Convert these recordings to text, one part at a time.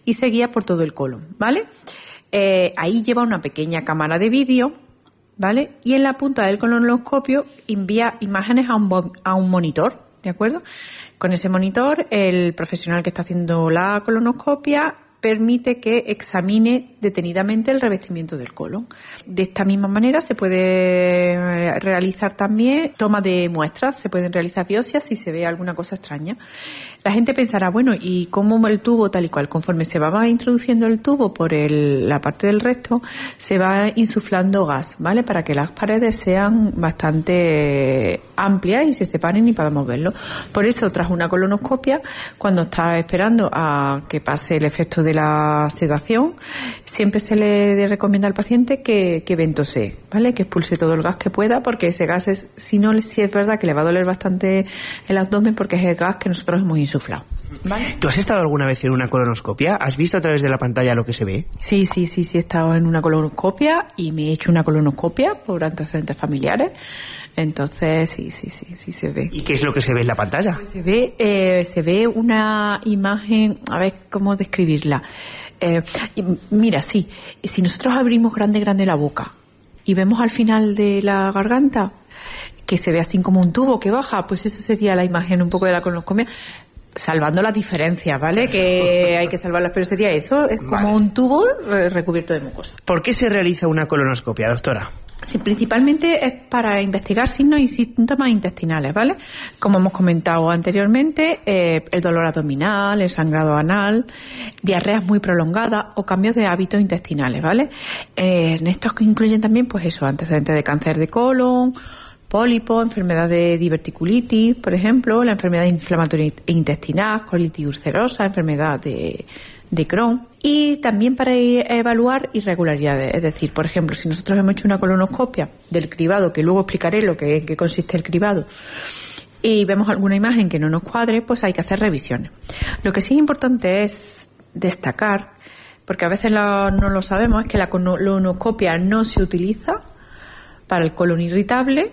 y se guía por todo el colon, ¿vale? Ahí lleva una pequeña cámara de vídeo, ¿vale? Y en la punta del colonoscopio envía imágenes a un monitor, ¿de acuerdo? Con ese monitor, el profesional que está haciendo la colonoscopia permite que examine detenidamente el revestimiento del colon. De esta misma manera se puede realizar también toma de muestras, se pueden realizar biopsias si se ve alguna cosa extraña. La gente pensará, bueno, ¿y cómo el tubo tal y cual? Conforme se va introduciendo el tubo por la parte del recto, se va insuflando gas, ¿vale? Para que las paredes sean bastante amplias y se separen y podamos verlo. Por eso, tras una colonoscopia, cuando está esperando a que pase el efecto de la sedación, siempre se le recomienda al paciente que ventosee, ¿vale? Que expulse todo el gas que pueda, porque ese gas si es verdad que le va a doler bastante el abdomen, porque es el gas que nosotros hemos insuflado. ¿Vale? ¿Tú has estado alguna vez en una colonoscopia? ¿Has visto a través de la pantalla lo que se ve? Sí, he estado en una colonoscopia y me he hecho una colonoscopia por antecedentes familiares. Entonces, sí se ve. ¿Y qué es lo que se ve en la pantalla? Pues se ve una imagen, a ver cómo describirla. Mira, si nosotros abrimos grande la boca y vemos al final de la garganta que se ve así como un tubo que baja, pues esa sería la imagen un poco de la colonoscopia, salvando las diferencias, ¿vale? Que hay que salvarlas, pero sería eso, es como un tubo recubierto de mucosa. ¿Por qué se realiza una colonoscopia, doctora? Sí, principalmente es para investigar signos y síntomas intestinales, ¿vale? Como hemos comentado anteriormente, el dolor abdominal, el sangrado anal, diarreas muy prolongadas o cambios de hábitos intestinales, ¿vale? En estos que incluyen también, pues eso, antecedentes de cáncer de colon, pólipo, enfermedad de diverticulitis, por ejemplo, la enfermedad inflamatoria intestinal, colitis ulcerosa, enfermedad de Crohn. Y también para evaluar irregularidades, es decir, por ejemplo, si nosotros hemos hecho una colonoscopia del cribado, que luego explicaré en qué consiste el cribado, y vemos alguna imagen que no nos cuadre, pues hay que hacer revisiones. Lo que sí es importante es destacar, porque a veces no lo sabemos, es que la colonoscopia no se utiliza para el colon irritable,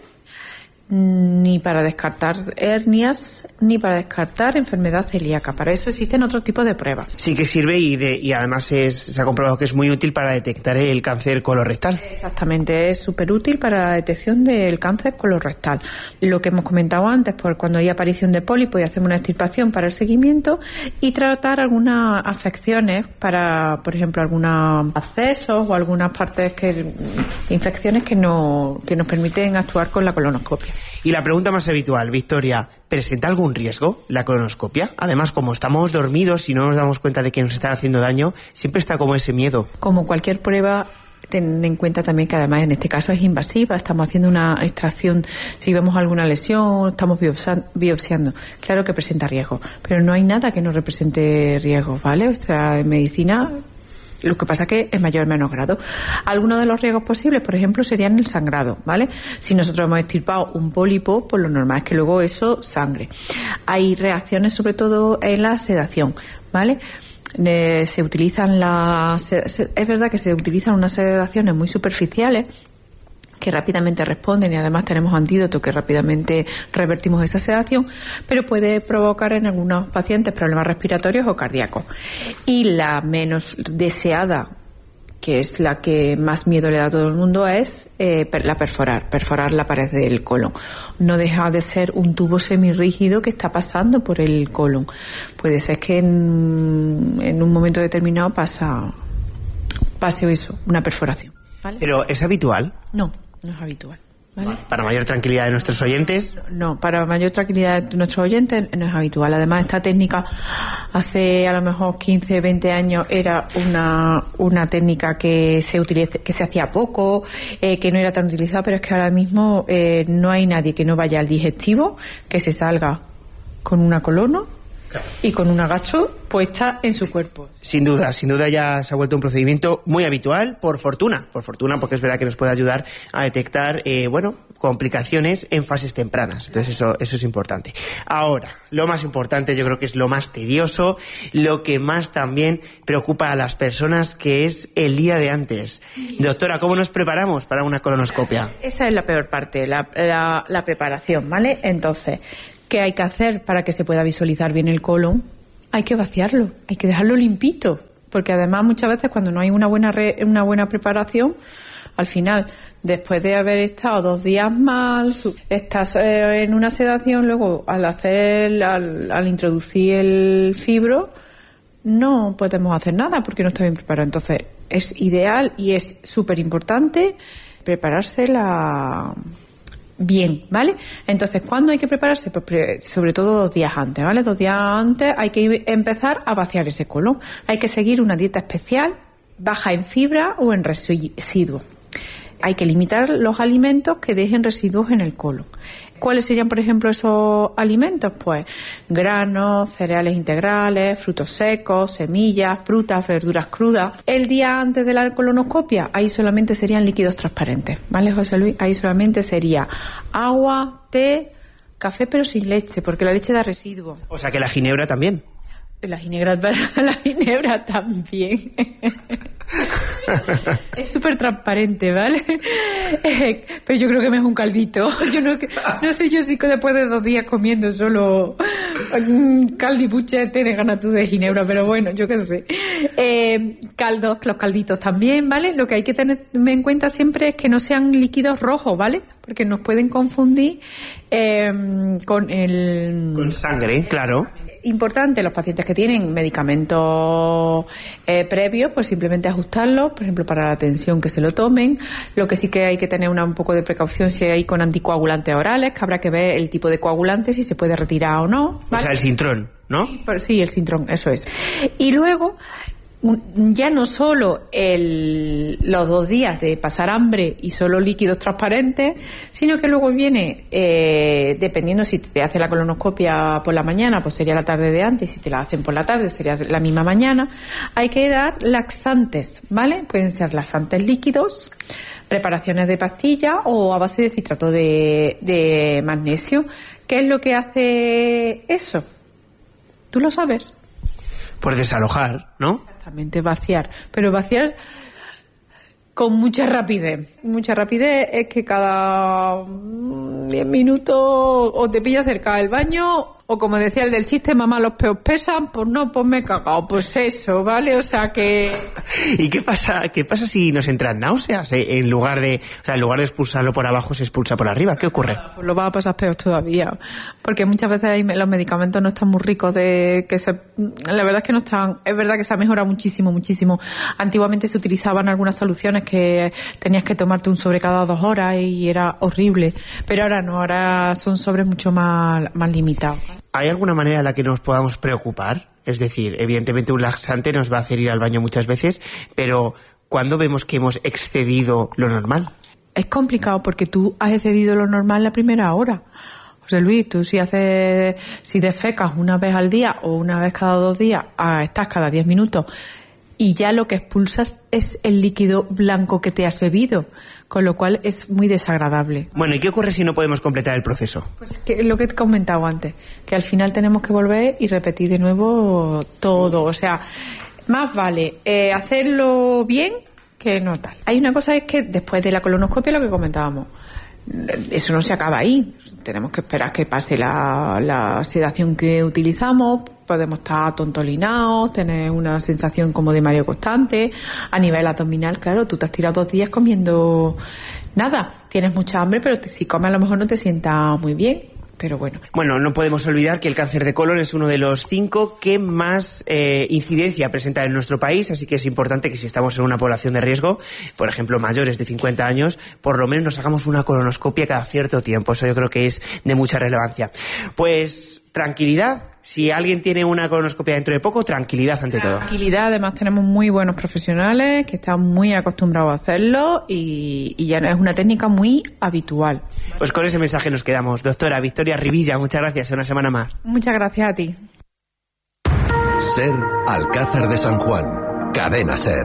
ni para descartar hernias, ni para descartar enfermedad celíaca. Para eso existen otros tipos de pruebas. Sí que sirve y además se ha comprobado que es muy útil para detectar el cáncer colorectal. Exactamente, es súper útil para la detección del cáncer colorectal. Lo que hemos comentado antes, por cuando hay aparición de pólipo y hacemos una extirpación para el seguimiento, y tratar algunas afecciones para, por ejemplo, algunos accesos o algunas partes infecciones que nos permiten actuar con la colonoscopia. Y la pregunta más habitual, Victoria, ¿presenta algún riesgo la colonoscopia? Además, como estamos dormidos y no nos damos cuenta de que nos están haciendo daño, siempre está como ese miedo. Como cualquier prueba, ten en cuenta también que además en este caso es invasiva, estamos haciendo una extracción, si vemos alguna lesión, estamos biopsiando, claro que presenta riesgo, pero no hay nada que no represente riesgo, ¿vale? O sea, en medicina lo que pasa que es mayor o menor grado. Algunos de los riesgos posibles, por ejemplo, serían el sangrado, ¿vale? Si nosotros hemos extirpado un pólipo, pues lo normal es que luego eso sangre. Hay reacciones sobre todo en la sedación, ¿vale? Se utilizan es verdad que se utilizan unas sedaciones muy superficiales que rápidamente responden y además tenemos antídotos que rápidamente revertimos esa sedación, pero puede provocar en algunos pacientes problemas respiratorios o cardíacos. Y la menos deseada, que es la que más miedo le da a todo el mundo, es la perforar la pared del colon. No deja de ser un tubo semirrígido que está pasando por el colon. Puede ser que en un momento determinado pase eso, una perforación, ¿vale? ¿Pero es habitual? No es habitual, ¿vale? Para mayor tranquilidad de nuestros oyentes. No, para mayor tranquilidad de nuestros oyentes no es habitual. Además, esta técnica hace a lo mejor 15, 20 años era una técnica que se hacía poco, que no era tan utilizada, pero es que ahora mismo no hay nadie que no vaya al digestivo que se salga con una colono y con un agacho puesta en su cuerpo. Sin duda ya se ha vuelto un procedimiento muy habitual, por fortuna, porque es verdad que nos puede ayudar a detectar, complicaciones en fases tempranas. Entonces eso es importante. Ahora, lo más importante, yo creo que es lo más tedioso, lo que más también preocupa a las personas, que es el día de antes. Doctora, ¿cómo nos preparamos para una colonoscopia? Esa es la peor parte, la preparación, ¿vale? Entonces, ¿qué hay que hacer para que se pueda visualizar bien el colon? Hay que vaciarlo, hay que dejarlo limpito, porque además muchas veces cuando no hay una buena preparación, al final, después de haber estado 2 días mal, estás en una sedación, luego al introducir el fibro, no podemos hacer nada porque no está bien preparado. Entonces, es ideal y es súper importante preparársela bien, ¿vale? Entonces, ¿cuándo hay que prepararse? Pues sobre todo 2 días antes, ¿vale? 2 días antes hay que empezar a vaciar ese colon. Hay que seguir una dieta especial, baja en fibra o en residuos. Hay que limitar los alimentos que dejen residuos en el colon. ¿Cuáles serían, por ejemplo, esos alimentos? Pues granos, cereales integrales, frutos secos, semillas, frutas, verduras crudas. El día antes de la colonoscopia, ahí solamente serían líquidos transparentes, ¿vale, José Luis? Ahí solamente sería agua, té, café, pero sin leche, porque la leche da residuos. O sea que la ginebra también. La ginebra también. Es súper transparente, ¿vale? Pero yo creo que me es un caldito. Yo no sé yo si después de 2 días comiendo solo caldipuche tienes ganas tú de ginebra, pero bueno, yo qué sé. Los calditos también, ¿vale? Lo que hay que tener en cuenta siempre es que no sean líquidos rojos, ¿vale? Porque nos pueden confundir con sangre, claro. Importante, los pacientes que tienen medicamentos previos, pues simplemente ajustarlos, por ejemplo, para la tensión que se lo tomen. Lo que sí que hay que tener un poco de precaución si hay con anticoagulantes orales, que habrá que ver el tipo de coagulante, si se puede retirar o no, ¿vale? O sea, el Sintrón, ¿no? Sí, el Sintrón, eso es. Y luego, ya no solo los 2 días de pasar hambre y solo líquidos transparentes, sino que luego viene, dependiendo si te hace la colonoscopia por la mañana, pues sería la tarde de antes, si te la hacen por la tarde sería la misma mañana. Hay que dar laxantes, ¿vale? Pueden ser laxantes líquidos, preparaciones de pastilla o a base de citrato de magnesio. ¿Qué es lo que hace eso? ¿Tú lo sabes? Por desalojar, ¿no? Exactamente, vaciar. Pero vaciar con mucha rapidez. Mucha rapidez es que cada 10 minutos o te pillas cerca del baño o, como decía el del chiste, mamá, los peos pesan, pues no, pues me he cagado. Pues eso, ¿vale? O sea que... ¿Y qué pasa si nos entran náuseas? En lugar de expulsarlo por abajo, se expulsa por arriba. ¿Qué ocurre? Pues lo vas a pasar peor todavía. Porque muchas veces los medicamentos no están muy ricos la verdad es que no están... Es verdad que se ha mejorado muchísimo, muchísimo. Antiguamente se utilizaban algunas soluciones que tenías que tomarte un sobre cada 2 horas y era horrible. Pero ahora no, ahora son sobres mucho más limitados. ¿Hay alguna manera en la que nos podamos preocupar? Es decir, evidentemente un laxante nos va a hacer ir al baño muchas veces, pero ¿cuándo vemos que hemos excedido lo normal? Es complicado porque tú has excedido lo normal la primera hora. José Luis, tú si defecas una vez al día o una vez cada 2 días, estás cada 10 minutos y ya lo que expulsas es el líquido blanco que te has bebido, con lo cual es muy desagradable. Bueno, ¿y qué ocurre si no podemos completar el proceso? Pues que lo que te he comentado antes, que al final tenemos que volver y repetir de nuevo todo. O sea, más vale hacerlo bien que no tal. Hay una cosa, es que después de la colonoscopia, lo que comentábamos, eso no se acaba ahí. Tenemos que esperar que pase la sedación que utilizamos. Podemos estar tontolinados, tener una sensación como de mareo constante. A nivel abdominal, claro, tú te has tirado 2 días comiendo nada. Tienes mucha hambre, pero si comes a lo mejor no te sientas muy bien. Pero bueno. Bueno, no podemos olvidar que el cáncer de colon es uno de los 5 que más incidencia presenta en nuestro país, así que es importante que si estamos en una población de riesgo, por ejemplo mayores de 50 años, por lo menos nos hagamos una colonoscopia cada cierto tiempo. Eso yo creo que es de mucha relevancia. Pues tranquilidad. Si alguien tiene una colonoscopia dentro de poco, tranquilidad ante todo. Tranquilidad, además tenemos muy buenos profesionales que están muy acostumbrados a hacerlo y ya es una técnica muy habitual. Pues con ese mensaje nos quedamos. Doctora Victoria Rivilla, muchas gracias, una semana más. Muchas gracias a ti. SER Alcázar de San Juan, Cadena SER.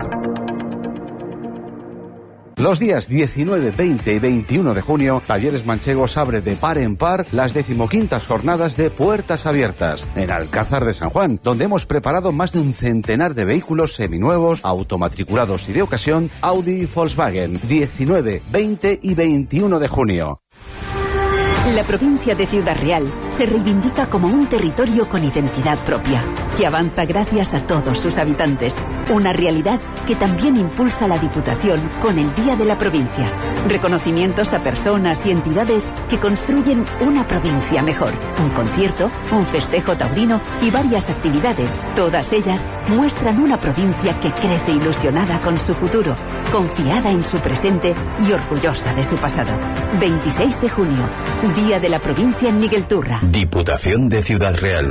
Los días 19, 20 y 21 de junio, Talleres Manchegos abre de par en par las 15ª jornadas de Puertas Abiertas en Alcázar de San Juan, donde hemos preparado más de un centenar de vehículos seminuevos, automatriculados y de ocasión, Audi y Volkswagen. 19, 20 y 21 de junio. La provincia de Ciudad Real se reivindica como un territorio con identidad propia. que avanza gracias a todos sus habitantes. Una realidad que también impulsa la Diputación con el Día de la Provincia. Reconocimientos a personas y entidades que construyen una provincia mejor. Un concierto, un festejo taurino y varias actividades. Todas ellas muestran una provincia que crece ilusionada con su futuro, confiada en su presente y orgullosa de su pasado. 26 de junio, Día de la Provincia en Miguel Turra. Diputación de Ciudad Real.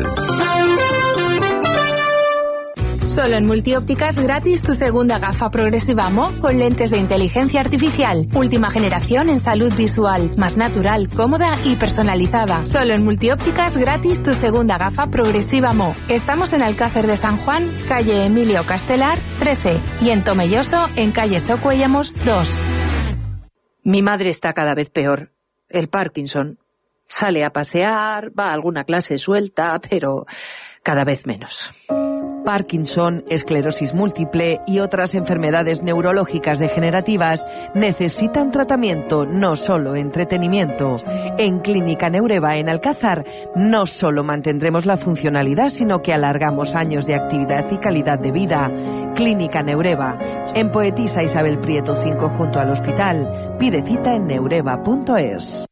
Solo en Multiópticas gratis tu segunda gafa progresiva Mo con lentes de inteligencia artificial. Última generación en salud visual, más natural, cómoda y personalizada. Solo en Multiópticas gratis tu segunda gafa progresiva Mo. Estamos en Alcázar de San Juan, calle Emilio Castelar, 13, y en Tomelloso, en calle Socuellamos, 2. Mi madre está cada vez peor. El Parkinson. Sale a pasear, va a alguna clase suelta, pero cada vez menos. Parkinson, esclerosis múltiple y otras enfermedades neurológicas degenerativas necesitan tratamiento, no solo entretenimiento. En Clínica Neureva en Alcázar no solo mantendremos la funcionalidad, sino que alargamos años de actividad y calidad de vida. Clínica Neureva, en Poetisa Isabel Prieto 5 junto al hospital. Pide cita en neureva.es.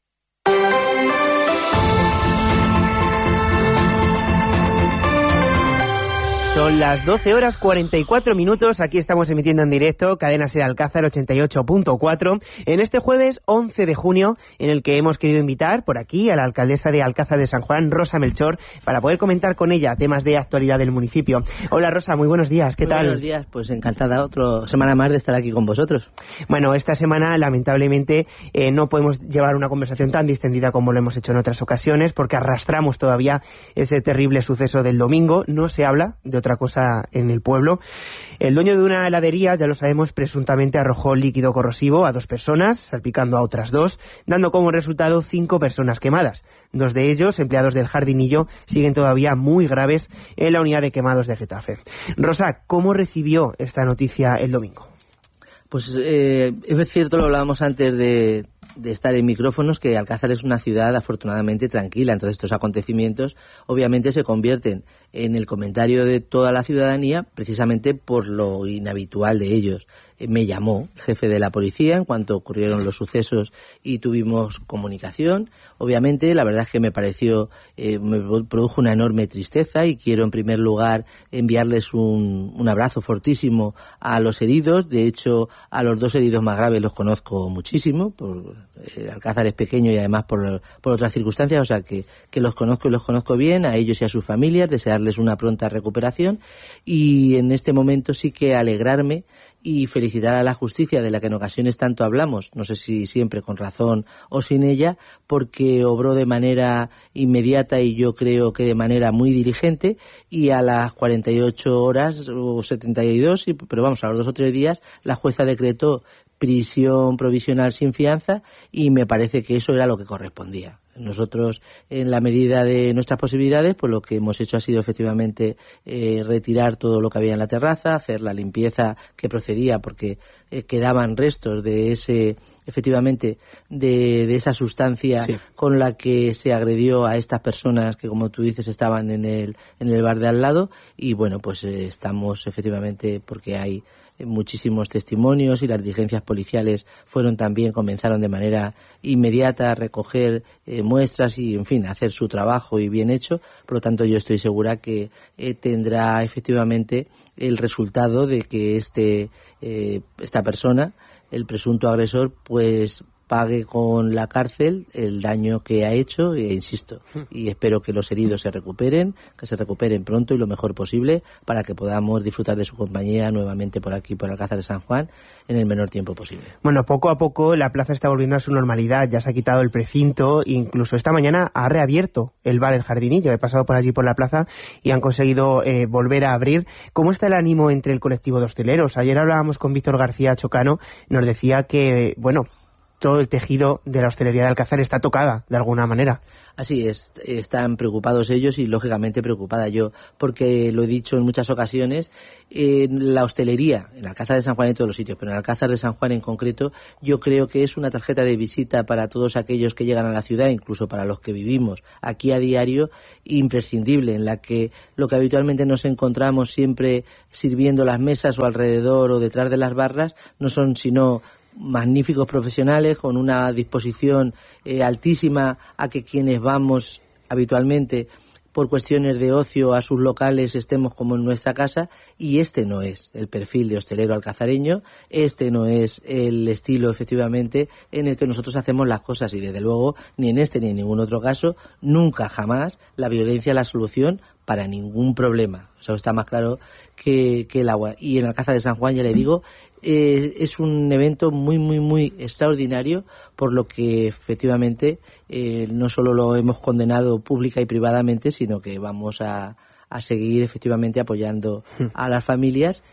Son las 12:44. Aquí estamos emitiendo en directo Cadena Ser Alcázar 88.4 en este jueves 11 de junio, en el que hemos querido invitar por aquí a la alcaldesa de Alcázar de San Juan, Rosa Melchor, para poder comentar con ella temas de actualidad del municipio. Hola Rosa, muy buenos días, ¿qué tal? Buenos días, pues encantada, otra semana más de estar aquí con vosotros. Bueno, esta semana lamentablemente no podemos llevar una conversación tan distendida como lo hemos hecho en otras ocasiones, porque arrastramos todavía ese terrible suceso del domingo. No se habla de otra cosa en el pueblo. El dueño de una heladería, ya lo sabemos, presuntamente arrojó líquido corrosivo a 2 personas, salpicando a otras 2, dando como resultado 5 personas quemadas. 2 de ellos, empleados del Jardinillo, siguen todavía muy graves en la unidad de quemados de Getafe. Rosa, ¿cómo recibió esta noticia el domingo? Pues es cierto, lo hablábamos antes de estar en micrófonos, que Alcázar es una ciudad afortunadamente tranquila. Entonces estos acontecimientos obviamente se convierten en el comentario de toda la ciudadanía precisamente por lo inhabitual de ellos. Me llamó el jefe de la policía en cuanto ocurrieron los sucesos y tuvimos comunicación. Obviamente, la verdad es que me pareció, me produjo una enorme tristeza y quiero en primer lugar enviarles un abrazo fortísimo a los heridos. De hecho, a los 2 heridos más graves los conozco muchísimo. Alcázar es pequeño y además por otras circunstancias, o sea que los conozco y los conozco bien, a ellos y a sus familias, desearles una pronta recuperación y en este momento sí que alegrarme y felicitar a la justicia, de la que en ocasiones tanto hablamos, no sé si siempre con razón o sin ella, porque obró de manera inmediata y yo creo que de manera muy diligente, y a las 48 horas o 72, pero vamos, a los 2 o 3 días, la jueza decretó prisión provisional sin fianza y me parece que eso era lo que correspondía. Nosotros, en la medida de nuestras posibilidades, pues lo que hemos hecho ha sido efectivamente retirar todo lo que había en la terraza, hacer la limpieza que procedía, porque quedaban restos de ese, efectivamente, de esa sustancia sí, con la que se agredió a estas personas que, como tú dices, estaban en el bar de al lado. Y bueno, pues estamos efectivamente, porque hay muchísimos testimonios y las diligencias policiales comenzaron de manera inmediata a recoger muestras y, en fin, hacer su trabajo y bien hecho. Por lo tanto, yo estoy segura que tendrá efectivamente el resultado de que esta persona, el presunto agresor, pues pague con la cárcel el daño que ha hecho, e insisto, y espero que los heridos se recuperen pronto y lo mejor posible para que podamos disfrutar de su compañía nuevamente por aquí, por Alcázar de San Juan, en el menor tiempo posible. Bueno, poco a poco la plaza está volviendo a su normalidad, ya se ha quitado el precinto, incluso esta mañana ha reabierto el bar El Jardinillo. He pasado por allí por la plaza y han conseguido volver a abrir. ¿Cómo está el ánimo entre el colectivo de hosteleros? Ayer hablábamos con Víctor García Chocano, nos decía que, bueno, todo el tejido de la hostelería de Alcázar está tocada de alguna manera. Así es, están preocupados ellos y lógicamente preocupada yo, porque lo he dicho en muchas ocasiones, la hostelería, en Alcázar de San Juan y en todos los sitios, pero en Alcázar de San Juan en concreto, yo creo que es una tarjeta de visita para todos aquellos que llegan a la ciudad, incluso para los que vivimos aquí a diario, imprescindible, en la que lo que habitualmente nos encontramos siempre sirviendo las mesas o alrededor o detrás de las barras no son sino magníficos profesionales con una disposición altísima a que quienes vamos habitualmente por cuestiones de ocio a sus locales estemos como en nuestra casa, y este no es el perfil de hostelero alcazareño, este no es el estilo efectivamente en el que nosotros hacemos las cosas, y desde luego ni en este ni en ningún otro caso, nunca jamás la violencia es la solución para ningún problema. Eso está más claro que el agua. Y en Alcázar de San Juan, ya le digo, es un evento muy, muy, muy extraordinario, por lo que efectivamente no solo lo hemos condenado pública y privadamente, sino que vamos a seguir efectivamente apoyando a las familias,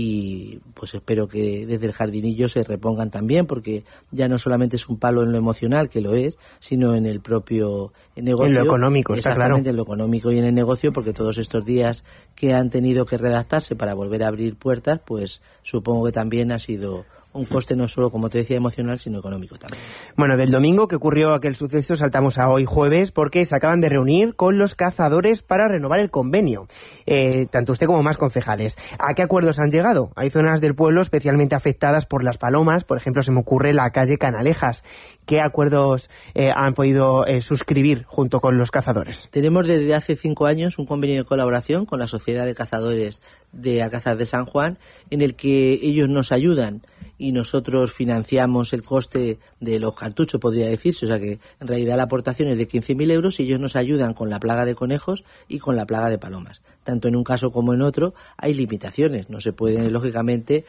y pues espero que desde el Jardinillo se repongan también, porque ya no solamente es un palo en lo emocional, que lo es, sino en el propio negocio. En lo económico, está claro. Exactamente, en lo económico y en el negocio, porque todos estos días que han tenido que redactarse para volver a abrir puertas, pues supongo que también ha sido un coste no solo, como te decía, emocional, sino económico también. Bueno, del domingo que ocurrió aquel suceso saltamos a hoy jueves, porque se acaban de reunir con los cazadores para renovar el convenio, tanto usted como más concejales. ¿A qué acuerdos han llegado? Hay zonas del pueblo especialmente afectadas por las palomas, por ejemplo, se me ocurre la calle Canalejas. ¿Qué acuerdos han podido suscribir junto con los cazadores? Tenemos desde hace 5 años un convenio de colaboración con la Sociedad de Cazadores de Alcázar de San Juan, en el que ellos nos ayudan y nosotros financiamos el coste de los cartuchos, podría decirse. O sea que en realidad la aportación es de 15.000 euros y ellos nos ayudan con la plaga de conejos y con la plaga de palomas. Tanto en un caso como en otro hay limitaciones. No se pueden, lógicamente,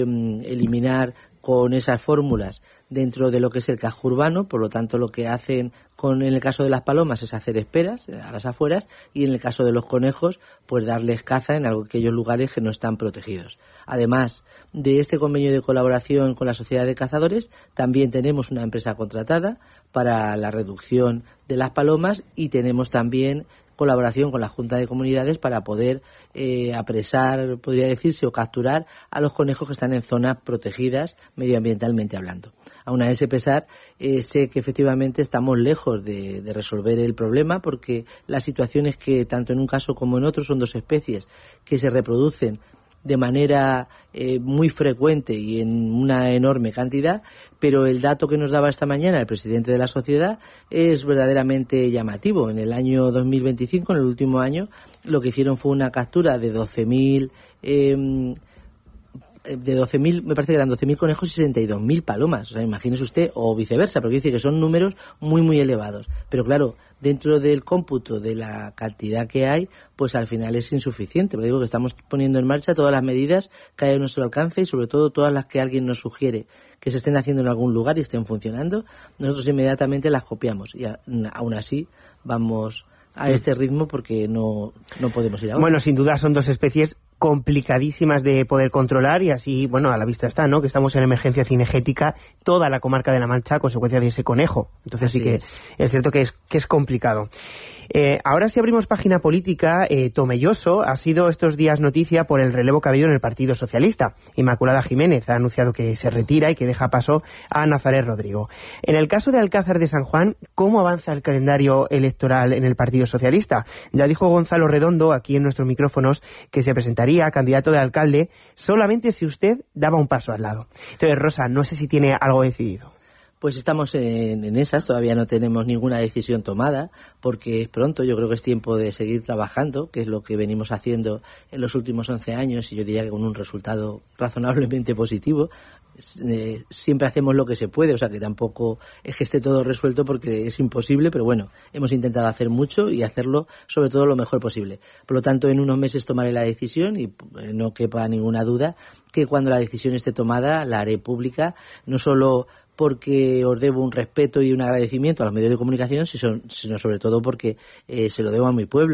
eliminar con esas fórmulas dentro de lo que es el casco urbano. Por lo tanto, lo que hacen en el caso de las palomas es hacer esperas a las afueras, y en el caso de los conejos, pues darles caza en aquellos lugares que no están protegidos. Además de este convenio de colaboración con la Sociedad de Cazadores, también tenemos una empresa contratada para la reducción de las palomas, y tenemos también colaboración con la Junta de Comunidades para poder apresar, podría decirse, o capturar a los conejos que están en zonas protegidas medioambientalmente hablando. Aún a ese pesar, sé que efectivamente estamos lejos de resolver el problema, porque la situación es que tanto en un caso como en otro son dos especies que se reproducen de manera muy frecuente y en una enorme cantidad, pero el dato que nos daba esta mañana el presidente de la sociedad es verdaderamente llamativo. En el año 2025, en el último año, lo que hicieron fue una captura de 12.000 me parece que eran 12.000 conejos y 62.000 palomas. O sea, imagínese usted, o viceversa, porque dice que son números muy, muy elevados. Pero claro, dentro del cómputo de la cantidad que hay, pues al final es insuficiente. Pero digo que estamos poniendo en marcha todas las medidas que hay a nuestro alcance, y sobre todo todas las que alguien nos sugiere que se estén haciendo en algún lugar y estén funcionando. Nosotros inmediatamente las copiamos, y aún así vamos a este ritmo porque no podemos ir a otro. Bueno, sin duda son dos especies complicadísimas de poder controlar, y así, bueno, a la vista está, ¿no?, que estamos en emergencia cinegética toda la comarca de La Mancha a consecuencia de ese conejo. Entonces así sí que es cierto que es complicado. Ahora, si abrimos página política, Tomelloso ha sido estos días noticia por el relevo que ha habido en el Partido Socialista. Inmaculada Jiménez ha anunciado que se retira y que deja paso a Nazaret Rodrigo. En el caso de Alcázar de San Juan, ¿cómo avanza el calendario electoral en el Partido Socialista? Ya dijo Gonzalo Redondo aquí en nuestros micrófonos que se presentaría candidato de alcalde solamente si usted daba un paso al lado. Entonces, Rosa, no sé si tiene algo decidido. Pues estamos en esas, todavía no tenemos ninguna decisión tomada, porque es pronto. Yo creo que es tiempo de seguir trabajando, que es lo que venimos haciendo en los últimos 11 años, y yo diría que con un resultado razonablemente positivo. Siempre hacemos lo que se puede, o sea que tampoco es que esté todo resuelto, porque es imposible, pero bueno, hemos intentado hacer mucho y hacerlo sobre todo lo mejor posible. Por lo tanto, en unos meses tomaré la decisión, y no quepa ninguna duda que cuando la decisión esté tomada la haré pública, no solo porque os debo un respeto y un agradecimiento a los medios de comunicación, sino sobre todo porque se lo debo a mi pueblo.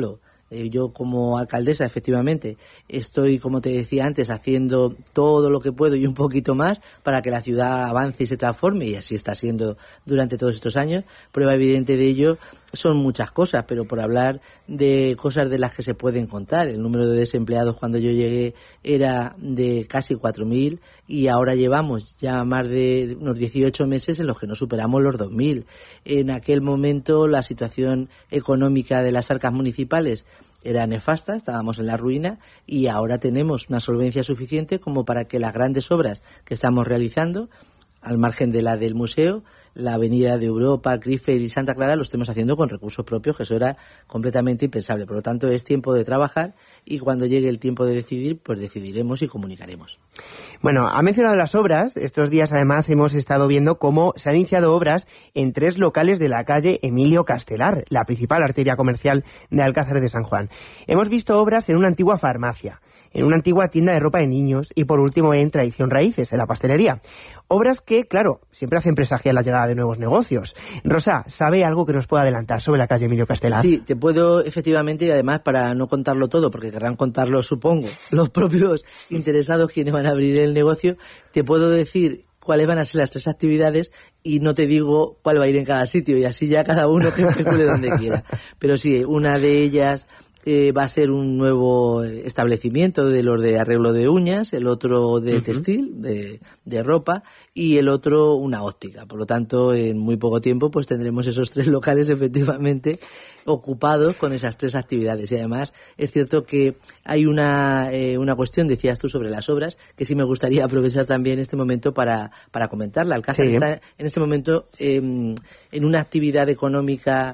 Yo como alcaldesa, efectivamente, estoy, como te decía antes, haciendo todo lo que puedo y un poquito más para que la ciudad avance y se transforme, y así está siendo durante todos estos años. Prueba evidente de ello son muchas cosas, pero por hablar de cosas de las que se pueden contar, el número de desempleados cuando yo llegué era de casi 4.000 y ahora llevamos ya más de unos 18 meses en los que no superamos los 2.000. En aquel momento la situación económica de las arcas municipales era nefasta, estábamos en la ruina, y ahora tenemos una solvencia suficiente como para que las grandes obras que estamos realizando, al margen de la del museo, la Avenida de Europa, Krefeld y Santa Clara, lo estemos haciendo con recursos propios, que eso era completamente impensable. Por lo tanto, es tiempo de trabajar, y cuando llegue el tiempo de decidir, pues decidiremos y comunicaremos. Bueno, ha mencionado las obras. Estos días, además, hemos estado viendo cómo se han iniciado obras en 3 locales de la calle Emilio Castelar, la principal arteria comercial de Alcázar de San Juan. Hemos visto obras en una antigua farmacia, en una antigua tienda de ropa de niños y, por último, en Tradición Raíces, en la pastelería. Obras que, claro, siempre hacen presagiar la llegada de nuevos negocios. Rosa, ¿sabe algo que nos pueda adelantar sobre la calle Emilio Castelar? Sí, te puedo, efectivamente, y además para no contarlo todo, porque querrán contarlo, supongo, los propios interesados quienes van a abrir el negocio, te puedo decir cuáles van a ser las 3 actividades y no te digo cuál va a ir en cada sitio, y así ya cada uno que especule donde quiera. Pero sí, una de ellas va a ser un nuevo establecimiento de los de arreglo de uñas, el otro de textil, de ropa, y el otro una óptica. Por lo tanto, en muy poco tiempo pues tendremos esos 3 locales efectivamente ocupados con esas 3 actividades. Y además es cierto que hay una cuestión, decías tú, sobre las obras, que sí me gustaría aprovechar también este momento para comentarla. Alcázar está en este momento en una actividad económica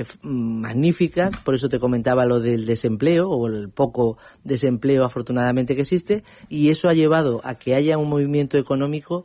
magnífica, por eso te comentaba lo del desempleo, o el poco desempleo afortunadamente que existe, y eso ha llevado a que haya un movimiento económico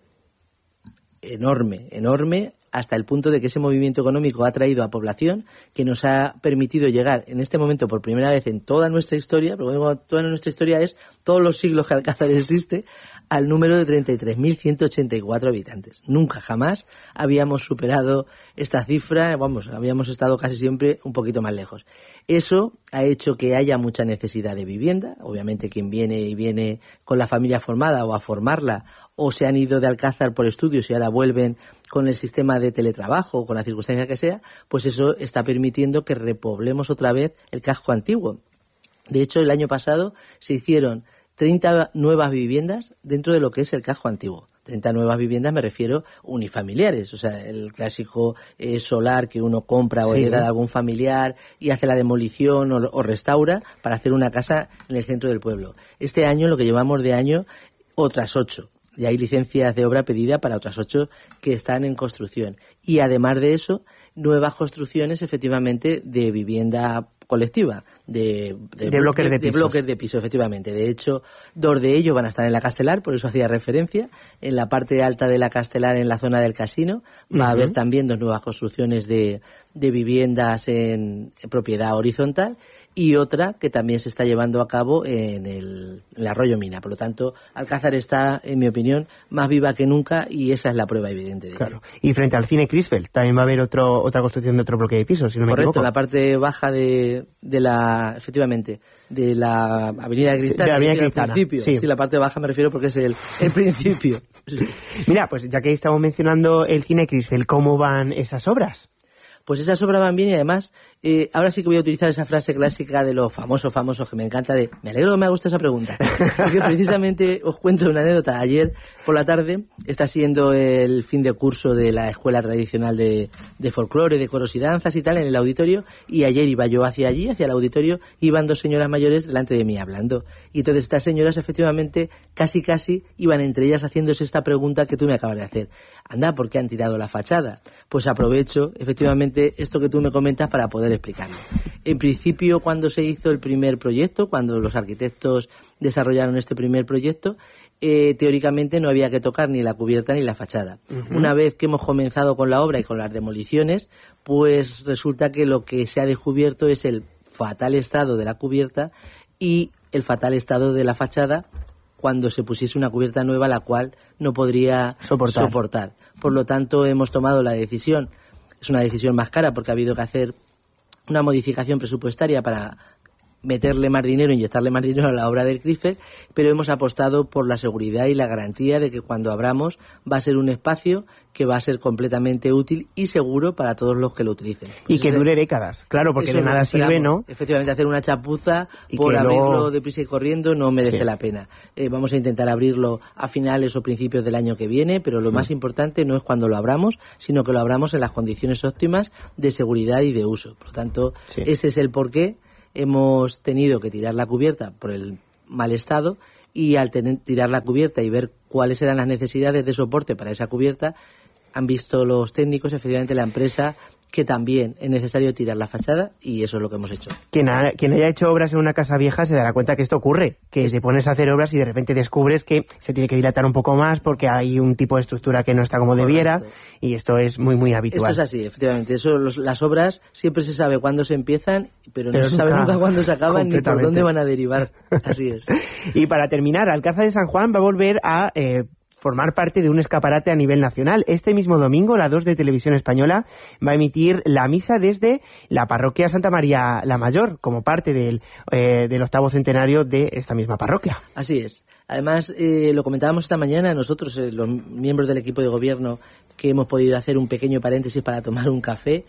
enorme, hasta el punto de que ese movimiento económico ha traído a población que nos ha permitido llegar en este momento por primera vez en toda nuestra historia, pero toda nuestra historia es todos los siglos que Alcázar existe, al número de 33.184 habitantes. Nunca, jamás habíamos superado esta cifra, habíamos estado casi siempre un poquito más lejos. Eso ha hecho que haya mucha necesidad de vivienda. Obviamente quien viene con la familia formada o a formarla, o se han ido de Alcázar por estudios y ahora vuelven con el sistema de teletrabajo o con la circunstancia que sea, pues eso está permitiendo que repoblemos otra vez el casco antiguo. De hecho, el año pasado se hicieron 30 nuevas viviendas dentro de lo que es el casco antiguo. 30 nuevas viviendas me refiero unifamiliares, o sea, el clásico solar que uno compra o hereda de algún familiar y hace la demolición o restaura para hacer una casa en el centro del pueblo. Este año, lo que llevamos de año, otras 8. Y hay licencias de obra pedida para otras 8 que están en construcción. Y además de eso, nuevas construcciones efectivamente de vivienda colectiva, de bloques de piso, efectivamente. De hecho, 2 de ellos van a estar en la Castelar, por eso hacía referencia. En la parte alta de la Castelar, en la zona del casino, va a haber también 2 nuevas construcciones de viviendas en propiedad horizontal, y otra que también se está llevando a cabo en el Arroyo Mina. Por lo tanto, Alcázar está, en mi opinión, más viva que nunca, y esa es la prueba evidente de ello. Y frente al cine Krefeld también va a haber otra construcción de otro bloque de pisos, si no me equivoco. Correcto, la parte baja de la Avenida Cristana. Al principio. Sí, la parte baja me refiero porque es el principio. Sí. Mira, pues ya que estamos mencionando el cine Krefeld, ¿cómo van esas obras? Pues esas obras van bien, y además ahora sí que voy a utilizar esa frase clásica de los famosos que me encanta, de me alegro que me ha gustado esa pregunta, porque precisamente os cuento una anécdota. Ayer por la tarde está siendo el fin de curso de la escuela tradicional de folclore, de coros y danzas y tal, en el auditorio, y ayer iba yo hacia el auditorio, iban 2 señoras mayores delante de mí hablando, y entonces estas señoras efectivamente casi iban entre ellas haciéndose esta pregunta que tú me acabas de hacer. Anda, ¿por qué han tirado la fachada? Pues aprovecho efectivamente esto que tú me comentas para poder explicarlo. En principio, cuando se hizo el primer proyecto, cuando los arquitectos desarrollaron este primer proyecto, teóricamente no había que tocar ni la cubierta ni la fachada. Una vez que hemos comenzado con la obra y con las demoliciones, pues resulta que lo que se ha descubierto es el fatal estado de la cubierta y el fatal estado de la fachada, cuando se pusiese una cubierta nueva, la cual no podría soportar. Por lo tanto, hemos tomado la decisión, es una decisión más cara porque ha habido que hacer una modificación presupuestaria para meterle más dinero, inyectarle más dinero a la obra del CRIFER, pero hemos apostado por la seguridad y la garantía de que cuando abramos va a ser un espacio que va a ser completamente útil y seguro para todos los que lo utilicen. Y que dure décadas, claro, porque de nada sirve, ¿no? Efectivamente, hacer una chapuza por abrirlo deprisa y corriendo no merece la pena. Vamos a intentar abrirlo a finales o principios del año que viene, pero lo más importante no es cuando lo abramos, sino que lo abramos en las condiciones óptimas de seguridad y de uso. Por lo tanto, ese es el porqué. Hemos tenido que tirar la cubierta por el mal estado y al tirar la cubierta y ver cuáles eran las necesidades de soporte para esa cubierta, han visto los técnicos, efectivamente la empresa, que también es necesario tirar la fachada y eso es lo que hemos hecho. Quien haya hecho obras en una casa vieja se dará cuenta que esto ocurre, que te pones a hacer obras y de repente descubres que se tiene que dilatar un poco más porque hay un tipo de estructura que no está como debiera y esto es muy, muy habitual. Esto es así, efectivamente. Las obras siempre se sabe cuándo se empiezan, pero no se sabe nunca cuándo se acaban ni por dónde van a derivar. Así es. Y para terminar, Alcázar de San Juan va a volver a formar parte de un escaparate a nivel nacional. Este mismo domingo, la 2 de Televisión Española va a emitir la misa desde la parroquia Santa María la Mayor, como parte del 8º centenario de esta misma parroquia. Así es. Además, lo comentábamos esta mañana nosotros, los miembros del equipo de gobierno, que hemos podido hacer un pequeño paréntesis para tomar un café,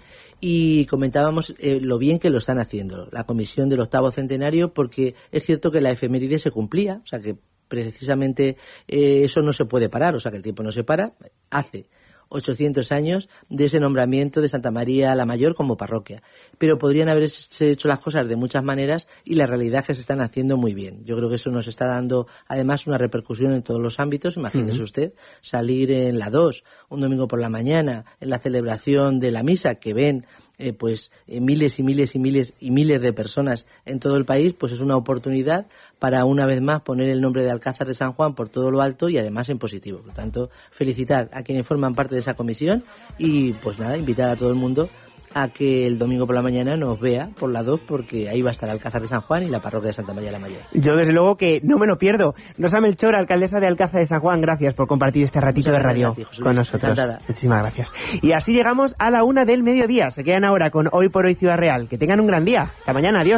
y comentábamos lo bien que lo están haciendo, la comisión del 8º centenario, porque es cierto que la efeméride se cumplía, o sea que precisamente eso no se puede parar, o sea que el tiempo no se para. Hace 800 años de ese nombramiento de Santa María la Mayor como parroquia, pero podrían haberse hecho las cosas de muchas maneras y la realidad es que se están haciendo muy bien. Yo creo que eso nos está dando además una repercusión en todos los ámbitos. Imagínese usted salir en la 2 un domingo por la mañana en la celebración de la misa, que ven miles y miles y miles y miles de personas en todo el país, pues es una oportunidad para una vez más poner el nombre de Alcázar de San Juan por todo lo alto y además en positivo. Por lo tanto, felicitar a quienes forman parte de esa comisión y pues nada, invitar a todo el mundo a que el domingo por la mañana nos vea por la 2, porque ahí va a estar Alcázar de San Juan y la parroquia de Santa María la Mayor. Yo desde luego que no me lo pierdo. Rosa Melchor, alcaldesa de Alcázar de San Juan, gracias por compartir este ratito de radio con nosotros. Encantada. Muchísimas gracias. Y así llegamos a la 1 del mediodía. Se quedan ahora con Hoy por Hoy Ciudad Real. Que tengan un gran día. Hasta mañana. Adiós.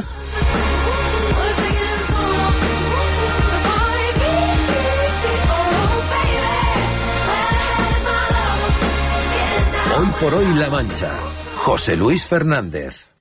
Hoy por Hoy La Mancha. José Luis Fernández.